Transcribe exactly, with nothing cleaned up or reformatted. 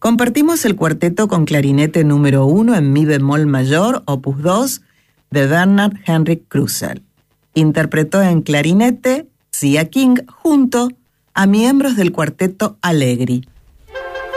Compartimos el cuarteto con clarinete número uno en mi bemol mayor, opus dos, de Bernard Henrik Krusell. Interpretó en clarinete Sia King junto a miembros del cuarteto Allegri.